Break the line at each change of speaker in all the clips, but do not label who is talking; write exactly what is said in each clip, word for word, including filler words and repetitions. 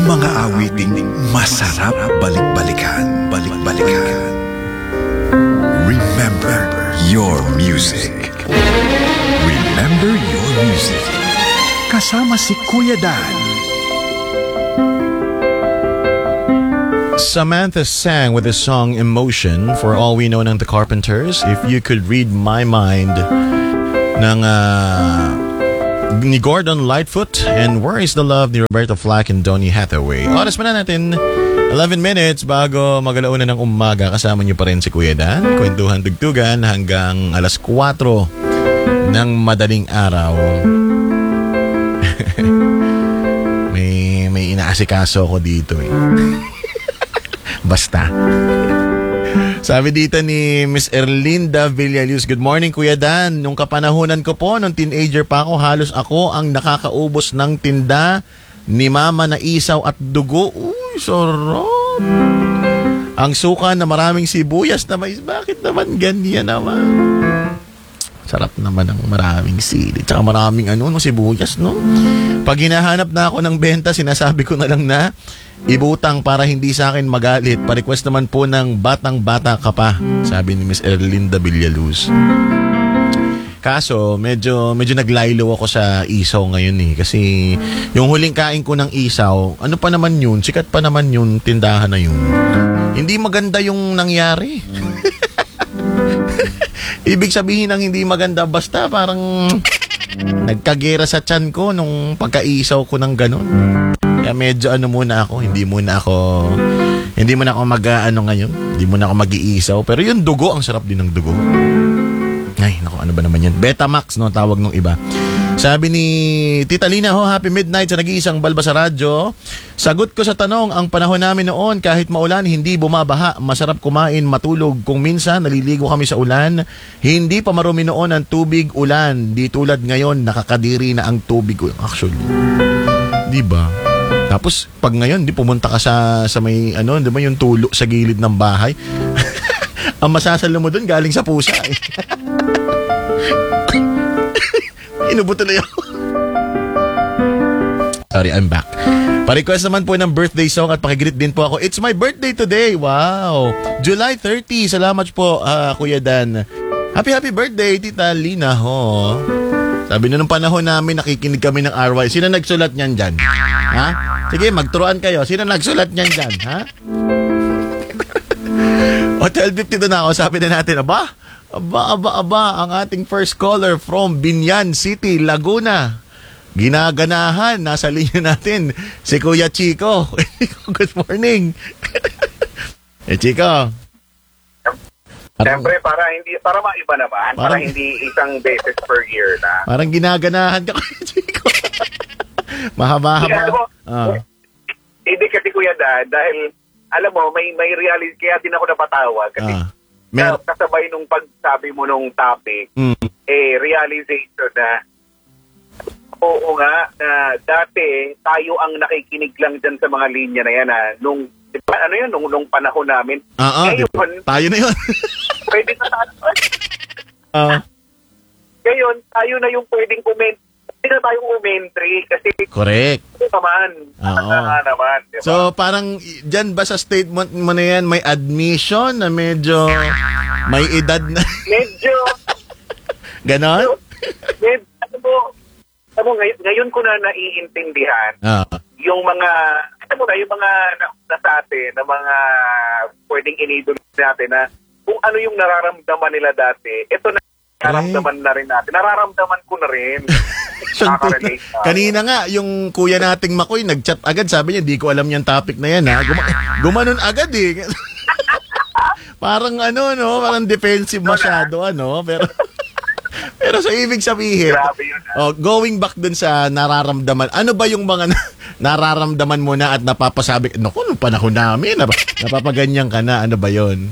Mga awiting masarap balik-balikan, balik-balikan. Remember your music. Remember your music. Kasama si Kuya Dan.
Samantha sang with the song Emotion, For All We Know ng The Carpenters. If You Could Read My Mind ng uh, ni Gordon Lightfoot, and Where Is the Love ni Roberto Flack and Donny Hathaway. Oras pa na natin eleven minutes bago mag-alauna ng umaga. Kasama niyo pa rin si Kuya Dan. Kwentuhan Tugtugan hanggang alas kwatro ng madaling araw. may may inaasikaso ko dito eh. Basta. Sabi dito ni Miss Erlinda Villaluz, good morning Kuya Dan. Nung kapanahunan ko po, nung teenager pa ako, halos ako ang nakakaubos ng tinda ni mama na isaw at dugo. Uy, sarap. Ang suka na maraming sibuyas na mais. Bakit naman ganyan naman? Sarap naman ang maraming sili. Tsaka maraming ano, no, sibuyas, no? Pag hinahanap na ako ng benta, sinasabi ko na lang na ibutang para hindi sa akin magalit. Pa-request naman po ng batang-bata ka pa, sabi ni Miss Erlinda Villaluz. Kaso, medyo, medyo naglaylo ako sa isaw ngayon eh. Kasi yung huling kain ko ng isaw, ano pa naman yun? Sikat pa naman yun, tindahan na yun. Hindi maganda yung nangyari. Ibig sabihin ng hindi maganda, basta parang nagkagera sa tiyan ko nung pagkaisaw ko ng ganun. Kaya medyo ano muna ako, hindi muna ako, hindi muna ako mag-ano ngayon, hindi muna ako mag-iisaw. Pero yung dugo, ang sarap din ng dugo. Ay, naku, ano ba naman yan? Betamax, no, tawag nung iba. Sabi ni Tita Lina, ho, happy midnight sa nag-iisang Balba sa radyo. Sagot ko sa tanong, ang panahon namin noon, kahit maulan, hindi bumabaha. Masarap kumain, matulog. Kung minsan, naliligo kami sa ulan. Hindi pa marumi noon ang tubig ulan. Di tulad ngayon, nakakadiri na ang tubig ulan. Actually, di ba? Tapos, pag ngayon, di pumunta ka sa, sa may, ano, di ba yung tulo sa gilid ng bahay? Ang masasalo mo dun, galing sa pusa eh. Inubuto na yun. Sorry, I'm back. Pa-request naman po ng birthday song at pakigreet din po ako. It's my birthday today. Wow. July thirtieth. Salamat po, uh, Kuya Dan. Happy, happy birthday, Tita Lina, ho. Sabi na nung panahon namin, nakikinig kami ng R Y. Sino nagsulat niyan dyan? Ha? Sige, magturuan kayo. Sino nagsulat niyan dyan? Ha? O, twelve fifty-two na ako. Sabi na natin, aba, aba, aba, aba, ang ating first caller from Binyan City, Laguna. Ginaganahan, nasa linya natin, si Kuya Chico. Good morning. Eh, Chico.
Siyempre, para hindi para maiba naman, parang, para hindi isang beses per year na.
Parang ginaganahan ka, Kuya Chico. Mahaba-haba.
Uh. Hindi kasi, Kuya Dan, dahil alam mo, may may reality, kaya din ako napatawa kasi uh. Mer- kasabay nung pagsabi mo nung topic, mm. eh, realization na oo nga, na dati tayo ang nakikinig lang dyan sa mga linya na yan, na nung, diba, ano yun, nung, nung panahon namin.
Uh, uh, ngayon, tayo na yun.
Pwede na tayo.
uh.
Ngayon, tayo na yung pwedeng comment. Hindi na tayo umentry kasi
correct.
Naman.
Uh,
naman. Diba?
So, parang dyan ba sa statement mo na yan, may admission na medyo may edad na?
Medyo.
Ganon?
Medyo, ano mo, ano, ngayon, ngayon ko na naiintindihan
uh.
yung mga, ano mo na, yung mga na sa atin, na mga pwedeng inidol natin na kung ano yung nararamdaman nila dati, ito na nararamdaman na rin natin. Nararamdaman ko na rin.
Kanina nga, yung kuya nating Makoy, nag-chat agad, sabi niya, di ko alam yung topic na yan, ha? Guma- gumanon agad, eh. Parang ano, no? Parang defensive masyado, ano? Pero, pero sa ibig sabihin,
yun,
oh, going back dun sa nararamdaman, ano ba yung mga na, nararamdaman mo na at napapasabi, naku, nung panahon namin, nap- napapaganyan ka na, ano ba yun?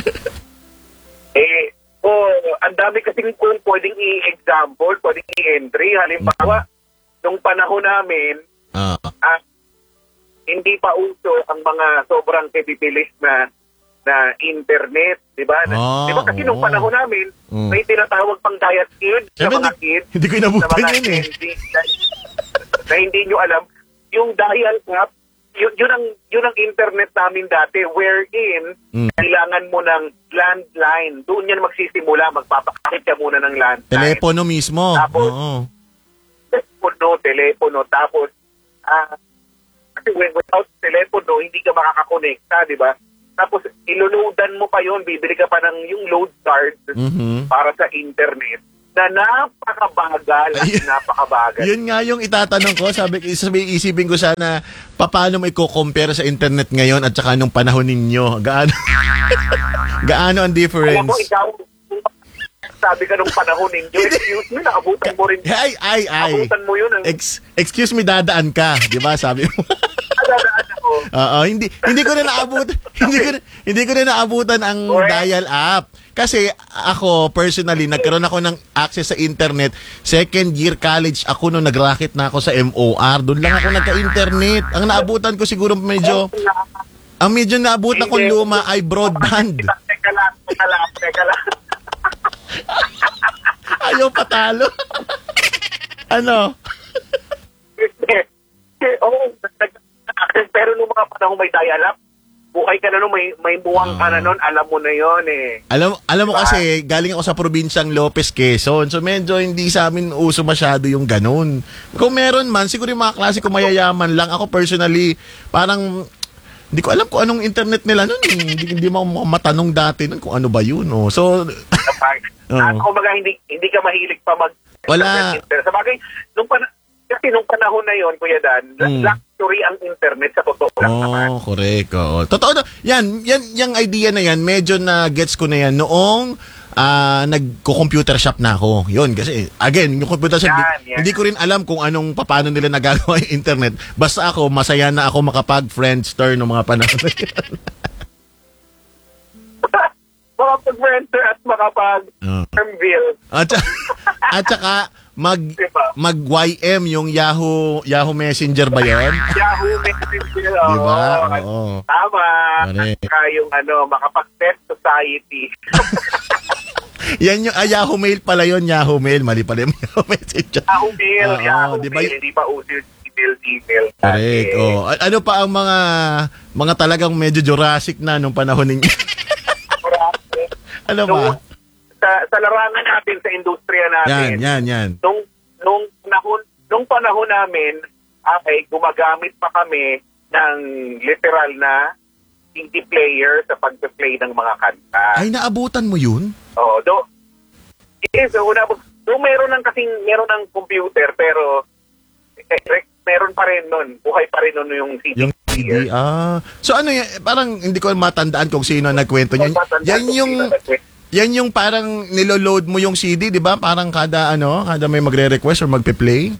eh, oh, ang dami kasing kung pwedeng i-example, pwedeng i-entry. Halimbawa, mm-hmm. nung panahon namin, uh. ah, hindi pa uso ang mga sobrang capabilities na na internet, di ba?
Oh,
di ba kasi
oh.
nung panahon namin, mm. may tinatawag pang diet kids sa mga
hindi,
kids.
Hindi ko inabutan yun eh.
Na, na hindi nyo alam, yung dial app, yun, yun, ang, yun ang internet namin dati, wherein
Mm.
kailangan mo ng landline. Doon yan magsisimula, magpapakit ka muna ng landline.
Telepono mismo.
Tapos,
Oo.
telepono, telepono, tapos, ah, kasi when- without telepono, hindi ka makakakonekta, di ba? Tapos, iloloadan mo pa yon, bibili ka pa ng yung load card
Mhm.
para sa internet na napakabagal at
Ayun.
napakabagal.
Yun nga yung itatanong ko. Sabi, sabi isipin ko sana, paano mo i-compare sa internet ngayon at saka nung panahon ninyo? Gaano, gaano ang
Alam
difference?
mo, ikaw, sabi ka nung panahon ninyo, excuse me, naabutan mo rin.
Ay, ay, ay.
Abutan mo yun. Ang
Ex- excuse me, dadaan ka. Di ba? Sabi mo.
dadaan ako.
Oo, hindi hindi ko na naabot hindi ko na, hindi ko na naabutan ang
Correct.
dial up. Kasi ako personally nagkaroon ako ng access sa internet second year college ako nung nagracket na ako sa M O R. Doon lang ako nagka-internet. Ang naabutan ko siguro medyo ang medyo naabutan ko luma ay broadband.
Teka lang, teka lang, teka lang.
Ayaw patalo. Ano?
Oo, pero nung mga panahon may dial-up, buhay ka na nun, may, may buwang ka na nun, alam mo na yon eh.
Alam alam mo
Diba?
kasi galing ako sa probinsyang Lopez, Quezon. So medyo hindi sa amin uso masyado yung ganun. Kung meron man, siguro yung mga klase ko mayayaman lang. Ako personally, parang hindi ko alam kung anong internet nila nun. eh. Hindi, hindi mo ako matanong dati nun kung ano ba yun. Oh. So, Oo.
At kumbaga, hindi, hindi ka mahilig pa mag...
Wala.
Sa bagay, nung pan kasi nung panahon na yon, Kuya Dan,
Mm.
luxury ang internet sa totoo lang naman.
oh, correct. Oo. Totoo na. Yan, yan, yung idea na yan, medyo na gets ko na yan noong ah nagko-computer shop na ako. Yun, kasi again, yung computer shop,
Yan,
di-
yan.
hindi ko rin alam kung anong paano nila nagagawa yung internet. Basta ako, masaya na ako makapag-friendster ng mga panahon na yan.
Makapag-renter at makapag-termville.
At, sa- at saka, mag,
Diba?
mag-Y M yung Yahoo, Yahoo Messenger ba yun?
Yahoo Messenger.
Diba?
Oo.
Oo.
Tama.
Correct.
Saka yung ano, makapag-test society.
Yan yung, ah, Yahoo Mail pala yun, Yahoo Mail. Mali pala yung Yahoo Messenger.
Yahoo Mail,
Oo,
Yahoo
diba
Mail.
y-
Hindi pa uso yung email, email.
Correct. Oh. A- Ano pa ang mga mga talagang medyo Jurassic na nung panahon ninyo? Ano ba?
Nung, sa, sa larangan natin, sa industriya
Yan,
natin,
yan, yan.
nung, nung, panahon, nung panahon namin, okay, gumagamit pa kami ng literal na C D player sa pag-play ng mga kanta.
Ay, naabutan mo yun?
Oo, do, yes, so, una, do meron ng kasing, meron ng computer, pero eh, rec- meron pa rin nun, buhay pa rin nun yung C D
Yung C D, ah. So ano yan, parang hindi ko matandaan kung sino ang nagkwento niyan. Yan yung, yan yung parang niloload mo yung C D, di ba? Parang kada ano, kada may magre-request or magpe-play.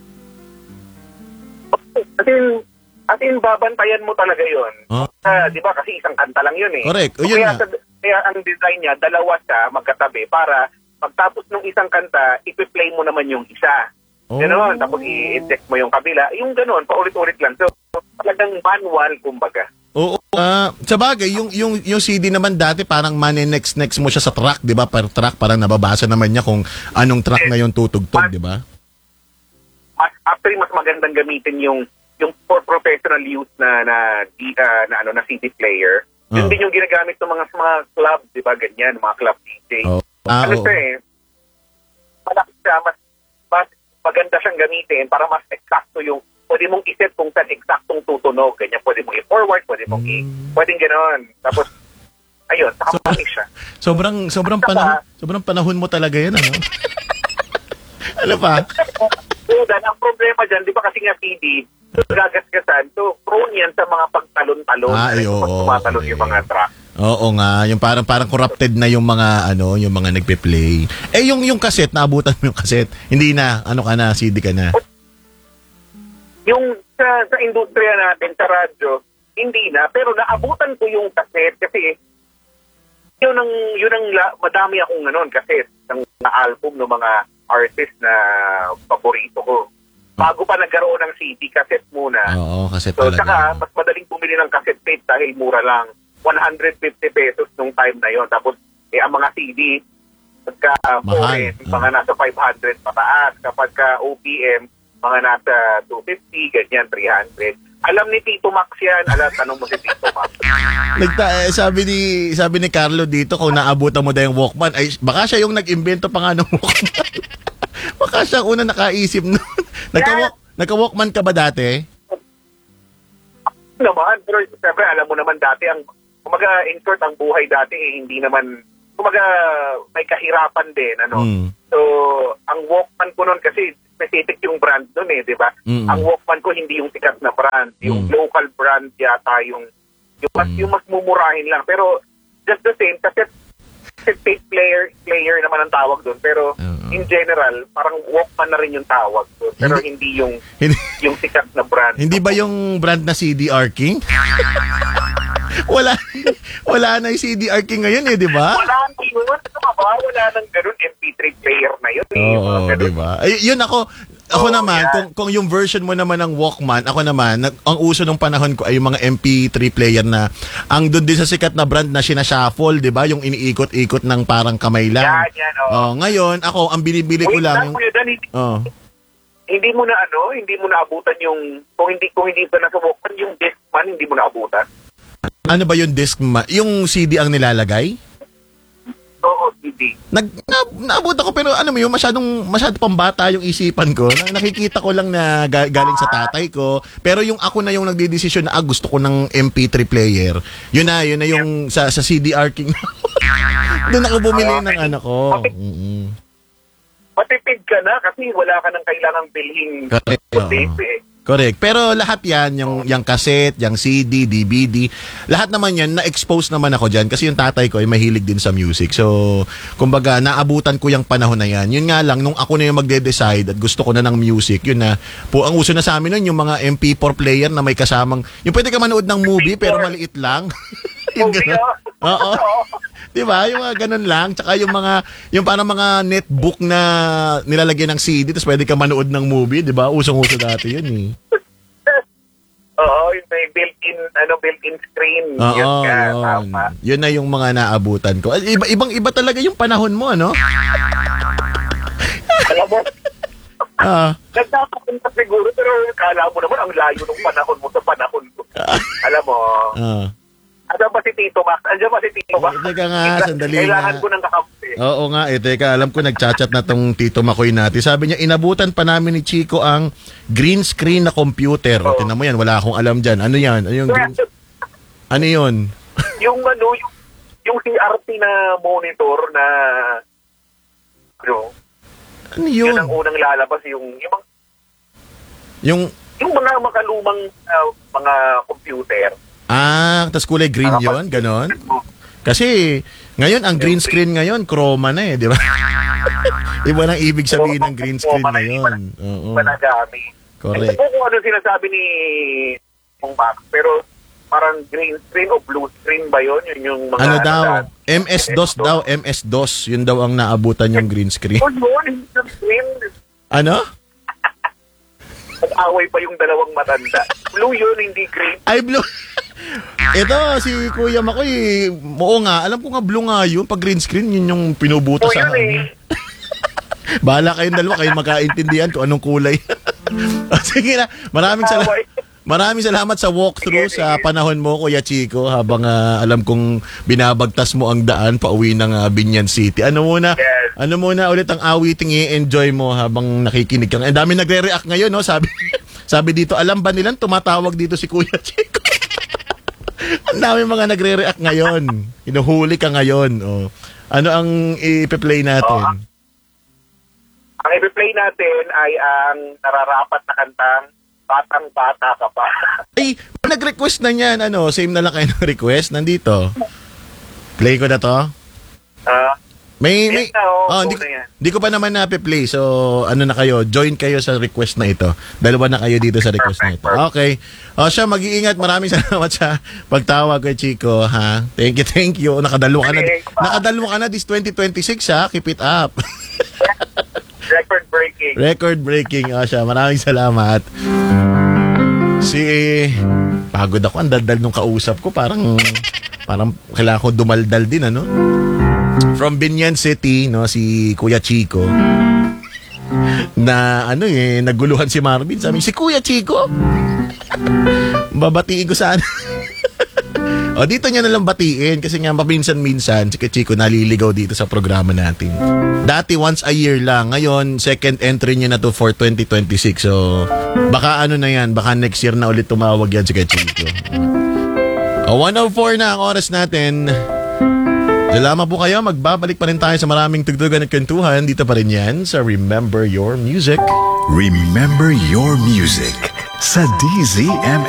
As in, as in, babantayan mo talaga yun.
Oh.
Ah, di ba, kasi isang kanta lang yun eh.
Correct. O,
So,
yun
kaya,
nga.
sa, kaya ang design niya, dalawa siya magkatabi para pagtapos ng isang kanta, ipi-play mo naman yung isa.
Oh.
Ganon, tapos i-inject mo yung kabila. Yung ganon, paulit-ulit lang. So, talagang manual, kumbaga.
Oo. Ah, sa bagay, yung, yung, yung C D naman dati parang mani-next-next mo siya sa track, di ba? Per track, parang nababasa naman niya kung anong track na yung tutugtog, di ba?
Mas, actually, mas magandang gamitin yung yung for professional use na na, di, ah, na ano na C D player. Yun
Oh.
din yung ginagamit ng mga mga club, di ba? Ganyan, mga club D J.
Oh. Ah,
ano
oo.
siya eh, malaki siya, mas, mas maganda siyang gamitin para mas eksakto yung, pwede mong iset kung saan eksaktong tutunog. Ganyan, pwede mong i-forward, pwede mong i,
Hmm.
pwedeng gano'n. Tapos, ayun, saka
So-
so, siya.
Sobrang sobrang panahon, sobrang panahon mo talaga 'yan, ano? Ano pa?
So, dan, ang problema dyan, di ba kasi nga C D, gagasgasan, so prone yan sa mga pagtalon-talon.
Ay,
Pag
oo,
tumatalon yung
correct.
mga track.
Oo nga, yung parang parang corrupted na yung mga ano, yung mga nagpe-play. Eh yung yung cassette, naabutan mo yung cassette. Hindi na, ano ka na, C D ka na.
Yung sa, sa industriya natin, sa radyo, hindi na. Pero naabutan ko yung cassette kasi yun ang, yun ang la, madami akong ganon cassette ng na album ng mga artist na paborito ko. Bago pa nagkaroon ng C D, cassette muna.
Oo, cassette
So,
talaga.
saka, mas madaling bumili ng cassette tape dahil mura lang. one hundred fifty pesos nung time na yon. Tapos, eh, ang mga C D, pagka
Mahal.
foreign, mga nasa five hundred pataas. Kapag ka O P M, mga nasa two fifty, ganyan, three hundred. Alam ni Tito Max yan. Alam, tanong mo si Tito Max.
Nagta eh, sabi ni sabi ni Carlo dito kung naabutan mo daw yung Walkman, ay baka siya yung nag-imbento pa nga ng Walkman. Baka siya ang una nakaisip nun. Nagka-walk, nagka-Walkman ka ba dati?
Naman, pero siyempre alam mo naman dati ang kumaga in short ang buhay dati eh, hindi naman kumaga may kahirapan din ano.
Mm.
So ang Walkman ko noon kasi specific yung brand noon eh, di ba?
Mm-mm.
Ang Walkman ko hindi yung sikat na brand, yung
Mm.
local brand yata yung yung mas,
Mm.
yung mas mumurahin lang. Pero just the same kasi tape player player naman ang tawag doon, pero
Oo.
in general parang Walkman na rin yung tawag doon. Pero
Hindi-
hindi yung
Hindi,
yung sikat na brand.
hindi ba yung brand na C D R King? wala wala na yung C D R King ngayon eh, di ba?
Wala nang yun. Ano ba? Wala nang ganun. M P three player na yun. eh. Yung mga
Oo,
ganun.
di ba? Ay, yun ako, ako
Oo,
naman,
yan.
kung, kung yung version mo naman ng Walkman, ako naman, nag, ang uso nung panahon ko ay yung mga M P three player na, ang doon din sa sikat na brand na sinashuffle, di ba? Yung iniikot-ikot ng parang kamay lang.
Yan, yan, oo.
Oh, ngayon, ako, ang binibili ko
Wait
lang,
lang,
yung,
Kuya Dan, hindi,
oh,
hindi mo na ano, hindi mo naabutan yung, kung hindi kung hindi pa nasa Walkman, yung Discman, hindi mo naabutan.
ano ba yung disc, ma- yung C D ang nilalagay?
Oo, hindi.
Nag, na, naabot ako pero ano mo yun, masyadong, masyado pang bata yung isipan ko. Na, nakikita ko lang na ga- galing sa tatay ko. Pero yung ako na yung nagdidesisyon na ah, gusto ko ng M P three player. Yun na, yun na yung sa, sa C D R King. Doon ako bumili ng anak ko. Mm-mm.
Matipid ka na kasi wala ka nang kailangang bilhin
Correct, oo.
tape eh.
Correct. Pero lahat yan, yung, yung cassette, yung C D, D V D, lahat naman yan, na-expose naman ako dyan kasi yung tatay ko ay mahilig din sa music. So, kumbaga, naabutan ko yung panahon na yan. Yun nga lang, nung ako na yung magde-decide at gusto ko na ng music, yun na, po, ang uso na sa amin nun, yung mga M P four player na may kasamang, yung pwede ka manood ng movie pero maliit lang. yung
Movie,
ganun.
ah.
Oo. Di ba? Yung mga ganun lang. Tsaka yung mga, yung parang mga netbook na nilalagyan ng C D, tapos pwede ka manood ng movie, di ba? Usong-uso dati yun eh.
Oo, yung may built-in, ano, built-in screen.
Oo,
Yun ka,
yun.
tama.
Yun na yung mga naabutan ko. Iba, ibang iba talaga yung panahon mo, ano?
Alam mo,
Ah,
nagkakapunta siguro, pero kala mo naman ang layo ng panahon mo sa panahon ko. Alam mo,
ah.
Andiyan ba si Tito Max? Andiyan ba si Tito Max?
Eh, teka nga, sandali
Kailangan
nga.
ko ng kakampi.
Oo nga, eh, teka, alam ko nagchat-chat na tong Tito Makoy natin. Sabi niya, inabutan pa namin ni Chico ang green screen na computer. O,
Oo.
tinan mo yan, wala akong alam dyan. Ano yan? Ano yung green... Ano yun?
Yung ano, yung, yung C R T na monitor na ano,
Ano
yun
yun?
ang unang lalabas yung yung, mga-
Yung...
yung mga makalumang uh, mga computer.
Ah, tas kulay green yon, ganon? Kasi, ngayon, ang green screen ngayon, chroma na eh, di ba? Iba nang ibig sabihin ng green screen ngayon. Oo.
Iba na gamit.
Correct.
Ito po kung ano sinasabi ni Mong Max, pero parang green screen o blue screen ba yun? Yun yung mga...
Ano daw?
na-
M S DOS daw, M S DOS. Yun daw ang naabutan yung green screen.
Oh, yun, yung screen.
Ano?
Nag-away pa yung dalawang matanda. Blue yun, hindi green.
Ay, blue. Ito, si Kuya Makoy, oo nga, alam ko nga blue nga yun. Pag green screen, yun yung pinubutas
Oh,
sa
yun eh.
Bahala kayong dalawa, kayo magkaintindihan kung anong kulay. Sige na, maraming salamat.
Away.
Maraming salamat sa walkthrough sa panahon mo, Kuya Chico, habang ah, alam kong binabagtas mo ang daan pauwi ng ah, Binyan City. Ano muna?
Yes.
Ano muna ulit ang awiting i-enjoy mo habang nakikinig ka? Ang dami nagre-react ngayon, no? Sabi sabi dito, alam ba nilang tumatawag dito si Kuya Chico? Ang dami mga nagre-react ngayon. Hinuhuli ka ngayon. Oh. Ano ang i-play natin?
Ang i-play natin ay ang nararapat na kantang Batang Bata Ka Pa.
Ay, nag-request na niyan. Ano, same na lang kayo ng request. Nandito. Play ko na to.
Ah,
May, may,
Yes na, oo,
oh, hindi,
oo na yan.
hindi ko pa naman na-play. So, ano na kayo, join kayo sa request na ito. Dalawa na kayo dito sa request na ito. Okay. O siya, mag-iingat. Maraming salamat sa pagtawag kay Chico, ha? Thank you, thank you. Nakadalo ka na. Nakadalo ka na this twenty twenty-six, ha? Keep it up.
record breaking.
Record breaking. O siya, maraming salamat. Si, pagod ako. Ang daldal nung kausap ko. Parang, parang kailangan ko dumaldal din, ano? From Binyan City, no, si Kuya Chico. Na ano eh, naguluhan si Marvin. Sabi, si Kuya Chico? Babatiin ko sana. O, dito niya nalang batiin kasi nga paminsan-minsan si Kachiko naliligaw dito sa programa natin. Dati once a year lang. Ngayon, second entry niya na to for twenty twenty-six. So, baka ano na yan, baka next year na ulit tumawag yan si Kachiko. O, one oh four na ang oras natin. Salamat po kayo. Magbabalik pa rin tayo sa maraming tugtugan at kwentuhan. Dito pa rin yan sa Remember Your Music.
Remember Your Music sa D Z M